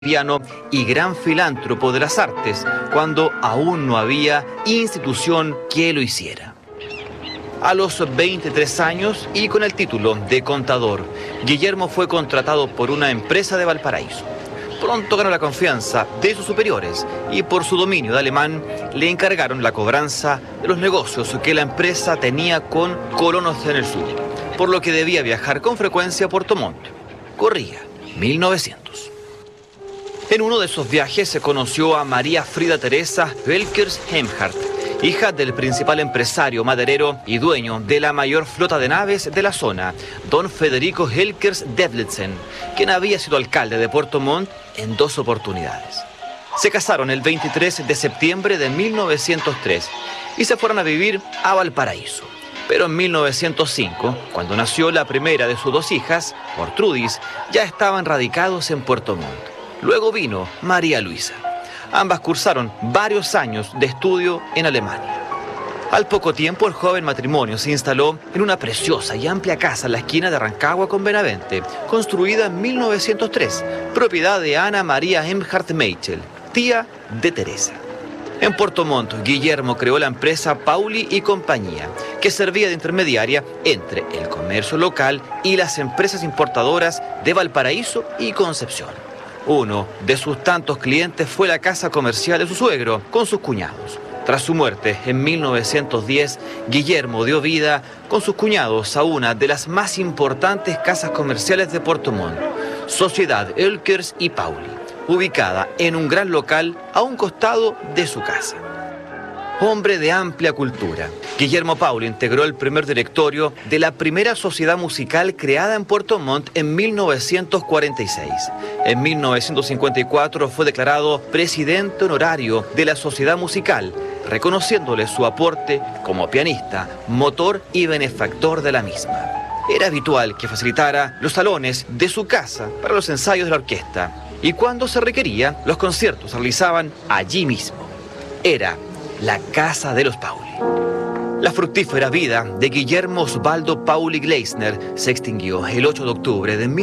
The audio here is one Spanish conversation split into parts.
piano y gran filántropo de las artes, cuando aún no había institución que lo hiciera. A los 23 años y con el título de contador, Guillermo fue contratado por una empresa de Valparaíso. Pronto ganó la confianza de sus superiores y por su dominio de alemán le encargaron la cobranza de los negocios que la empresa tenía con colonos en el sur, por lo que debía viajar con frecuencia a Puerto Montt. Corría 1900. En uno de esos viajes se conoció a María Frida Teresa Welckers-Hemhardt, hija del principal empresario maderero y dueño de la mayor flota de naves de la zona, don Federico Helckers-Detlefsen, quien había sido alcalde de Puerto Montt en 2 oportunidades. Se casaron el 23 de septiembre de 1903 y se fueron a vivir a Valparaíso. Pero en 1905, cuando nació la primera de sus 2 hijas, Ortrudis, ya estaban radicados en Puerto Montt. Luego vino María Luisa. Ambas cursaron varios años de estudio en Alemania. Al poco tiempo, el joven matrimonio se instaló en una preciosa y amplia casa en la esquina de Rancagua con Benavente, construida en 1903, propiedad de Ana María Hemhardt Meichel, tía de Teresa. En Puerto Montt, Guillermo creó la empresa Pauli y Compañía, que servía de intermediaria entre el comercio local y las empresas importadoras de Valparaíso y Concepción. Uno de sus tantos clientes fue la casa comercial de su suegro, con sus cuñados. Tras su muerte, en 1910, Guillermo dio vida con sus cuñados a una de las más importantes casas comerciales de Puerto Montt, Sociedad Welckers y Pauli, ubicada en un gran local a un costado de su casa. Hombre de amplia cultura, Guillermo Pauli integró el primer directorio de la primera sociedad musical creada en Puerto Montt en 1946. En 1954 fue declarado presidente honorario de la sociedad musical, reconociéndole su aporte como pianista, motor y benefactor de la misma. Era habitual que facilitara los salones de su casa para los ensayos de la orquesta y cuando se requería, los conciertos se realizaban allí mismo. Era la casa de los Pauli. La fructífera vida de Guillermo Osvaldo Pauli Gleisner se extinguió el 8 de octubre de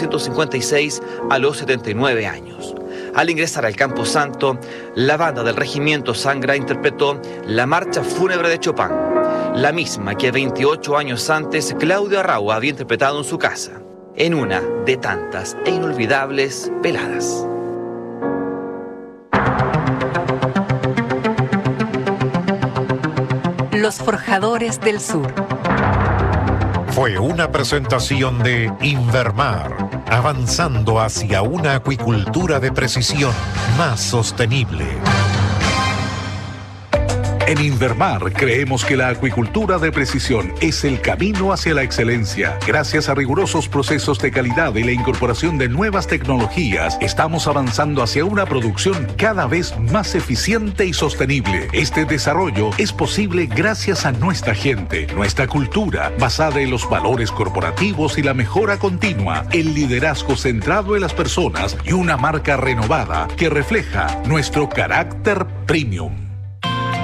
1956 a los 79 años. Al ingresar al Campo Santo, la banda del Regimiento Sangra interpretó la marcha fúnebre de Chopin, la misma que 28 años antes Claudio Arrau había interpretado en su casa, en una de tantas e inolvidables veladas. Los Forjadores del Sur. Fue una presentación de Invermar, avanzando hacia una acuicultura de precisión más sostenible. En Invermar creemos que la acuicultura de precisión es el camino hacia la excelencia. Gracias a rigurosos procesos de calidad y la incorporación de nuevas tecnologías, estamos avanzando hacia una producción cada vez más eficiente y sostenible. Este desarrollo es posible gracias a nuestra gente, nuestra cultura, basada en los valores corporativos y la mejora continua, el liderazgo centrado en las personas y una marca renovada que refleja nuestro carácter premium.